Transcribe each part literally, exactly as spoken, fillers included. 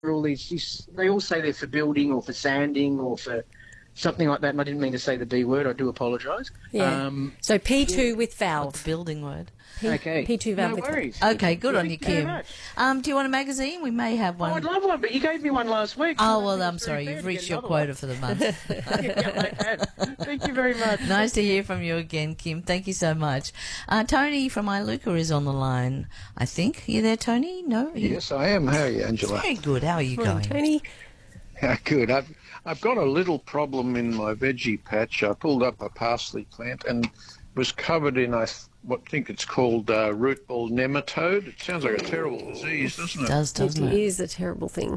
all these, these, they all say they're for building or for sanding or for something like that, and I didn't mean to say the B word. I do apologise. Yeah. Um, so P two yeah. with The valve. building word. P, okay. P two valve No with worries. valve. Okay, good on you, Thank you very Kim. much. Um, do you want a magazine? We may have Oh, one. I'd love one, but you gave me one last week. so I Oh, don't well, think I'm it's very sorry. fair You've to reached get your another quota one. for the month. Yeah, I had. Thank you very much. Nice to hear from you again, Kim. Thank you so much. Uh, Tony from Iluka is on the line, I think. Are you there, Tony? No? Yes, I am. How are you, Angela? Very good. How are you Morning, going? Tony. Yeah, good. I've I've got a little problem in my veggie patch. I pulled up a parsley plant and was covered in I th- what think it's called uh, root ball nematode. It sounds like a terrible disease, doesn't It it? does, It doesn't it? is a terrible thing.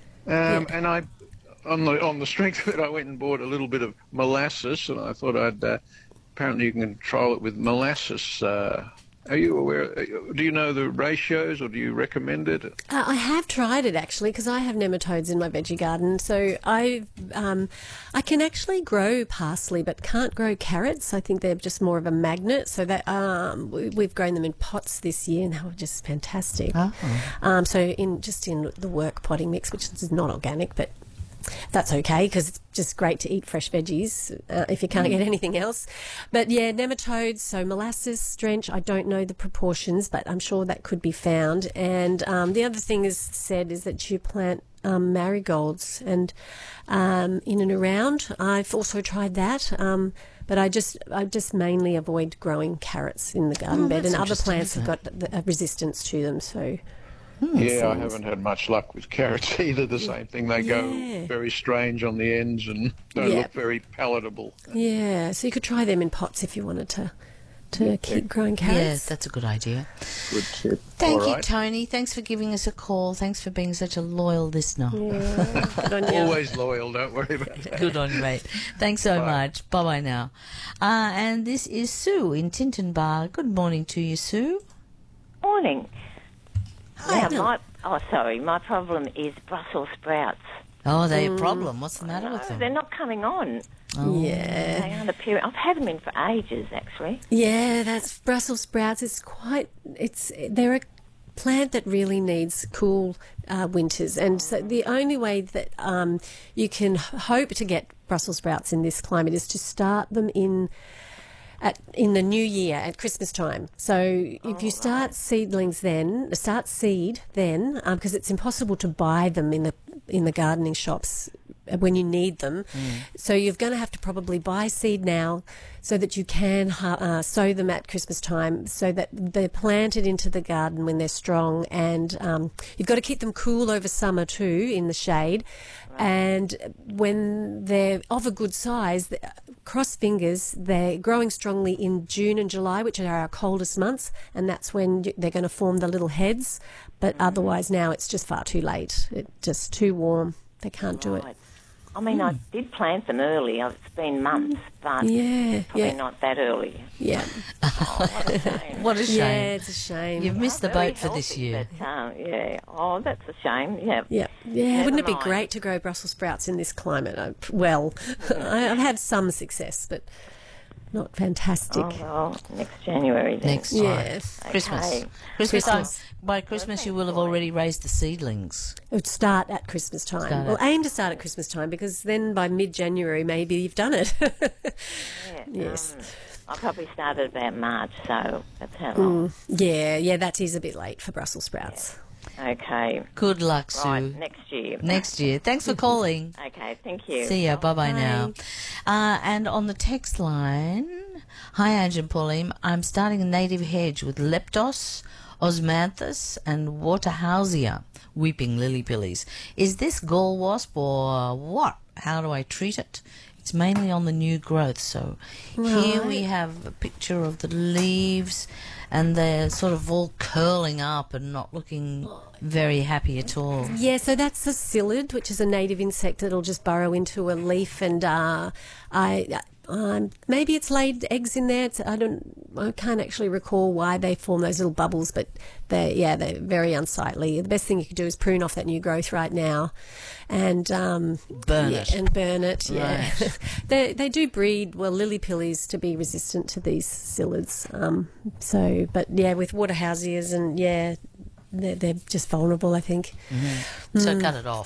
Um, and I, on the on the strength of it, I went and bought a little bit of molasses, and I thought I'd. Uh, apparently, you can control it with molasses. Uh, are you aware? Do you know the ratios, or do you recommend it? Uh, I have tried it actually because I have nematodes in my veggie garden. So I, um, I can actually grow parsley, but can't grow carrots. I think they're just more of a magnet. So that um, we, we've grown them in pots this year, and they were just fantastic. Oh. Um, so in just in the work potting mix, which is not organic, but that's okay because it's just great to eat fresh veggies uh, if you can't get anything else. But yeah, nematodes, so molasses, drench, I don't know the proportions, but I'm sure that could be found. And um, the other thing is said is that you plant um, marigolds and um, in and around. I've also tried that. Um, but I just I just mainly avoid growing carrots in the garden Oh, bed, that's and other interesting, plants have isn't got the, a resistance to them. So Yeah, I seems- haven't had much luck with carrots either. The same thing. They Yeah. go very strange on the ends and don't Yeah. look very palatable. yeah, so you could try them in pots if you wanted to to keep growing carrots. Yes, that's a good idea. Good tip. Thank All you, right. Tony. Thanks for giving us a call. Thanks for being such a loyal listener. Yeah, good on you. Always loyal. Don't worry about that. Good on you, mate. Thanks so Bye. much. Bye-bye now. Uh, and this is Sue in Tinton Bar. Good morning to you, Sue. Morning. Hi. Now, my, oh, sorry, my problem is Brussels sprouts. Oh, they a problem. What's the matter with No, them? they're not coming on. Oh. Yeah. They aren't appearing. I've had them in for ages, actually. Yeah, that's Brussels sprouts. It's quite. It's they're a plant that really needs cool uh, winters, and so the only way that um, you can h- hope to get Brussels sprouts in this climate is to start them in. At, in the new year at Christmas time. So if you start seedlings then, start seed then, because it's impossible to buy them in the in the gardening shops when you need them. So you're going to have to probably buy seed now so that you can uh, sow them at Christmas time so that they're planted into the garden when they're strong. And um, you've got to keep them cool over summer too in the shade. And when they're of a good size, th- cross fingers, they're growing strongly in June and July, which are our coldest months, and that's when y- they're going to form the little heads. But otherwise now it's just far too late. It's just too warm. They can't do it. Right. I mean, I did plant them early. It's been months, but Yeah, probably yeah, not that early. yeah. Oh, what a shame. What a shame. Yeah, it's a shame. You've missed the Very boat for this healthy, year. But, uh, yeah. Oh, that's a shame. Yeah. Yeah, yeah. Never Wouldn't it be mind. great to grow Brussels sprouts in this climate? I, well, I, I've had some success, but not fantastic. Oh, well, next January then. Next time. Yeah. Christmas. Okay. Christmas. Christmas. time. By Christmas, you will have already raised the seedlings. It would start at Christmas time. Start well, at- aim to start at Christmas time because then by mid-January maybe you've done it. Yeah, Yes. um, I probably started about March, so that's how long. yeah, yeah, that is a bit late for Brussels sprouts. Okay. Good luck, Sue. Right, next year. Next year. Thanks for calling. Okay, thank you. See ya. Bye bye now. Uh, and on the text line, hi, Ange and Pauline. I'm starting a native hedge with Leptos, Osmanthus, and Waterhausia, weeping lily pillies. Is this gall wasp or what? How do I treat it? It's mainly on the new growth. So here we have a picture of the leaves, and they're sort of all curling up and not looking very happy at all. Yeah, so that's a psyllid, which is a native insect that'll just burrow into a leaf, and uh, I um, maybe it's laid eggs in there. It's, I don't, I can't actually recall why they form those little bubbles, but they, yeah, they're very unsightly. The best thing you could do is prune off that new growth right now, and um, Burn yeah, it. and burn it. Yeah, Right. they they do breed well lily pillies to be resistant to these psyllids. Um, so, but yeah, with waterhousias and yeah. they're, they're just vulnerable, I think. So cut it off.